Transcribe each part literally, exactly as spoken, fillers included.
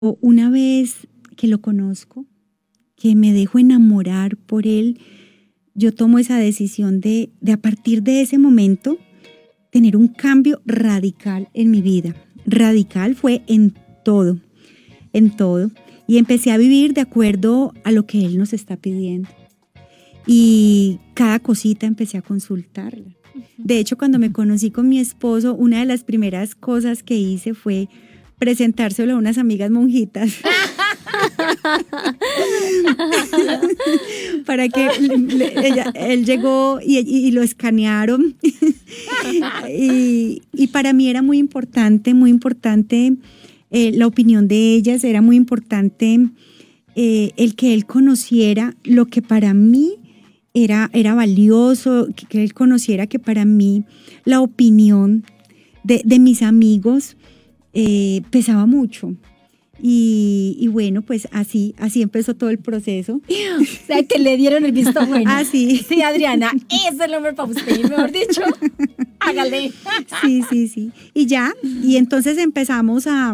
Una vez que lo conozco, que me dejo enamorar por él, yo tomo esa decisión de, de a partir de ese momento tener un cambio radical en mi vida. Radical fue en todo, en todo. Y empecé a vivir de acuerdo a lo que él nos está pidiendo. Y cada cosita empecé a consultarla. De hecho, cuando me conocí con mi esposo, una de las primeras cosas que hice fue presentárselo a unas amigas monjitas. Para que le, ella, él llegó y, y, y lo escanearon. y, y para mí era muy importante, muy importante eh, la opinión de ellas, era muy importante eh, el que él conociera lo que para mí era, era valioso, que, que él conociera que para mí la opinión de, de mis amigos eh, pesaba mucho. Y, y bueno, pues así, así empezó todo el proceso. O sea, que le dieron el visto bueno. Ah, sí. Sí, Adriana, ese es el nombre para usted, mejor dicho, hágale. Sí, sí, sí. Y ya, y entonces empezamos a...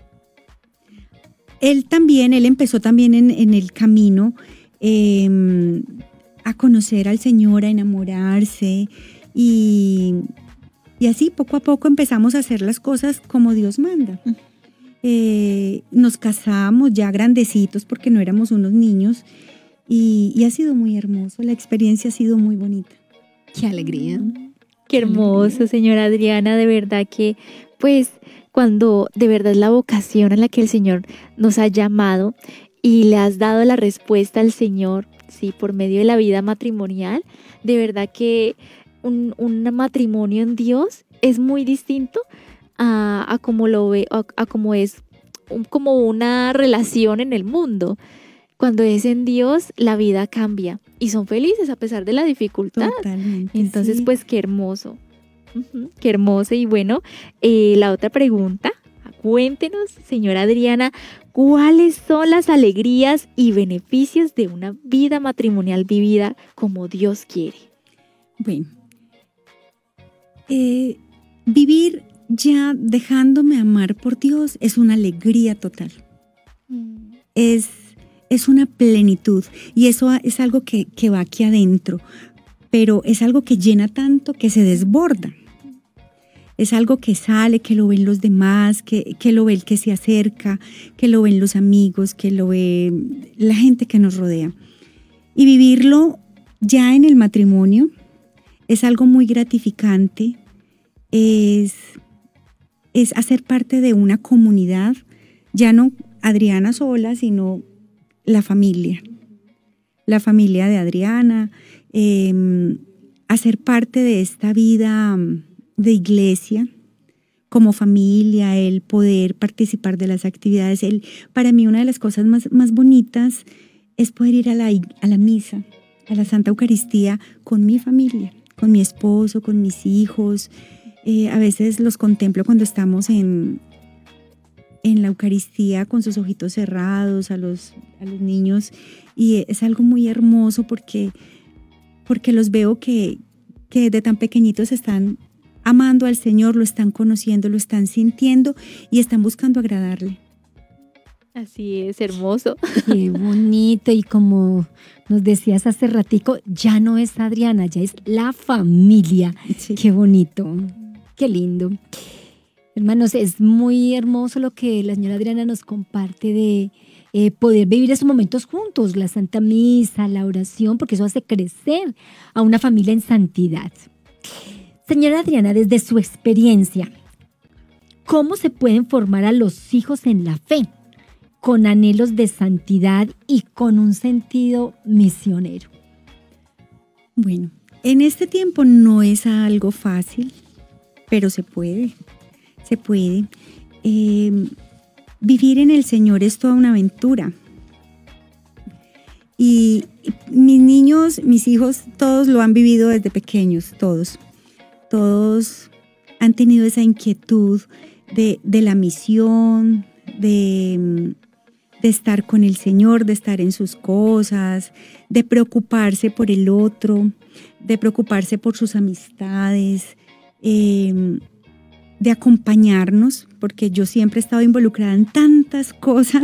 Él también, él empezó también en, en el camino eh, a conocer al Señor, a enamorarse y, y así poco a poco empezamos a hacer las cosas como Dios manda. Eh, nos casamos ya grandecitos porque no éramos unos niños y, y ha sido muy hermoso, la experiencia ha sido muy bonita. Qué alegría. Qué hermoso, señora Adriana, de verdad que pues cuando de verdad es la vocación a la que el Señor nos ha llamado y le has dado la respuesta al Señor, sí, por medio de la vida matrimonial, de verdad que un, un matrimonio en Dios es muy distinto A, a como lo ve, a, a como es un, como una relación en el mundo. Cuando es en Dios, la vida cambia y son felices a pesar de la dificultad. Totalmente, Entonces, sí. pues qué hermoso, uh-huh, qué hermoso. Y bueno, eh, la otra pregunta, cuéntenos, señora Adriana, ¿cuáles son las alegrías y beneficios de una vida matrimonial vivida como Dios quiere? Bueno, eh, vivir ya dejándome amar por Dios es una alegría total. Mm. Es, es una plenitud y eso es algo que, que va aquí adentro, pero es algo que llena tanto que se desborda. Es algo que sale, que lo ven los demás, que, que lo ve el que se acerca, que lo ven los amigos, que lo ve la gente que nos rodea. Y vivirlo ya en el matrimonio es algo muy gratificante, es... es hacer parte de una comunidad, ya no Adriana sola, sino la familia, la familia de Adriana, eh, hacer parte de esta vida de iglesia, como familia, el poder participar de las actividades. El, para mí una de las cosas más, más bonitas es poder ir a la, a la misa, a la Santa Eucaristía con mi familia, con mi esposo, con mis hijos. Eh, a veces los contemplo cuando estamos en, en la Eucaristía con sus ojitos cerrados, a los, a los niños, y es algo muy hermoso porque, porque los veo que, que de tan pequeñitos están amando al Señor, lo están conociendo, lo están sintiendo y están buscando agradarle. Así es, hermoso. Qué bonito, y como nos decías hace ratico, ya no es Adriana, ya es la familia. Sí. Qué bonito. Qué lindo. Hermanos, es muy hermoso lo que la señora Adriana nos comparte de eh, poder vivir esos momentos juntos, la Santa Misa, la oración, porque eso hace crecer a una familia en santidad. Señora Adriana, desde su experiencia, ¿cómo se pueden formar a los hijos en la fe, con anhelos de santidad y con un sentido misionero? Bueno, en este tiempo no es algo fácil, pero se puede, se puede. Eh, vivir en el Señor es toda una aventura. Y mis niños, mis hijos, todos lo han vivido desde pequeños, todos. Todos han tenido esa inquietud de, de la misión, de, de estar con el Señor, de estar en sus cosas, de preocuparse por el otro, de preocuparse por sus amistades, eh, de acompañarnos, porque yo siempre he estado involucrada en tantas cosas